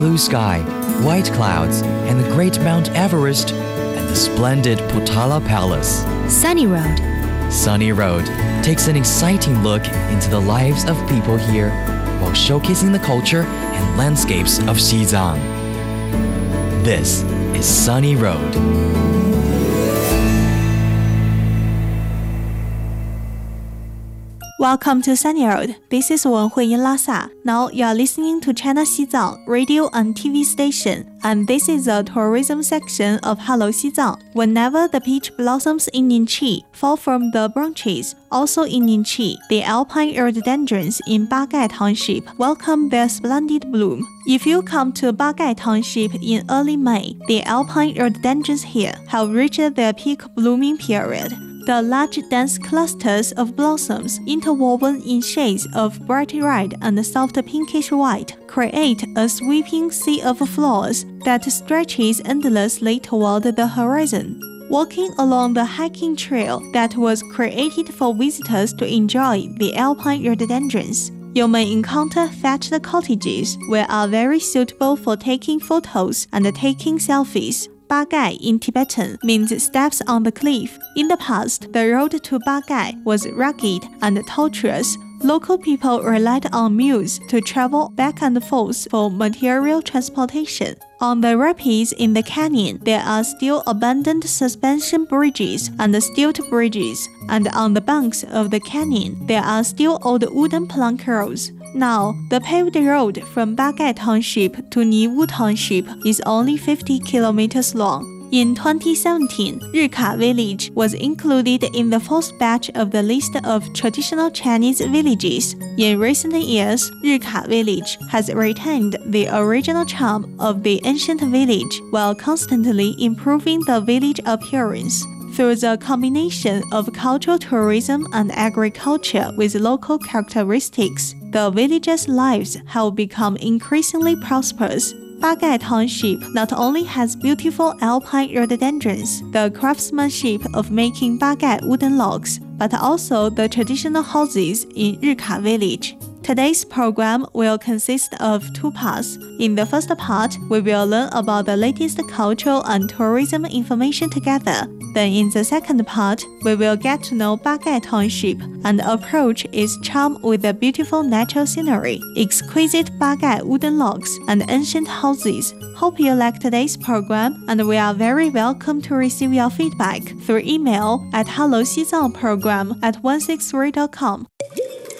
Blue sky, white clouds, and the great Mount Everest, and the splendid Potala Palace. Sunny Road. Sunny Road takes an exciting look into the lives of people here while showcasing the culture and landscapes of Xizang. This is Sunny Road. Welcome to Sunny Road. This is Wenhui in Lhasa. Now you are listening to China Xizang radio and TV station, and this is the tourism section of Hello Xizang. Whenever the peach blossoms in Ningqi fall from the branches, also in Ningqi, the alpine rhododendrons in Bagai Township welcome their splendid bloom. If you come to Bagai Township in early May, the alpine rhododendrons here have reached their peak blooming period. The large dense clusters of blossoms, interwoven in shades of bright red and soft pinkish white, create a sweeping sea of flowers that stretches endlessly toward the horizon. Walking along the hiking trail that was created for visitors to enjoy the alpine rhododendrons, you may encounter thatched cottages, which are very suitable for taking photos and taking selfies. Bagai in Tibetan means steps on the cliff. In the past, the road to Bagai was rugged and tortuous. Local people relied on mules to travel back and forth for material transportation. On the rapids in the canyon, there are still abandoned suspension bridges and stilt bridges, and on the banks of the canyon, there are still old wooden plank roads. Now, the paved road from Bagai Township to Niwu Township is only 50 kilometers long. In 2017, Rika Village was included in the fourth batch of the list of traditional Chinese villages. In recent years, Rika Village has retained the original charm of the ancient village while constantly improving the village appearance. Through the combination of cultural tourism and agriculture with local characteristics, the village's lives have become increasingly prosperous. Bagai Township not only has beautiful alpine rhododendrons, the craftsmanship of making Bagai wooden logs, but also the traditional houses in Rika Village. Today's program will consist of two parts. In the first part, we will learn about the latest cultural and tourism information together. Then in the second part, we will get to know Bagai Township and approach its charm with the beautiful natural scenery, exquisite Bagai wooden logs, and ancient houses. Hope you like today's program, and we are very welcome to receive your feedback through email at helloxizangprogram@163.com.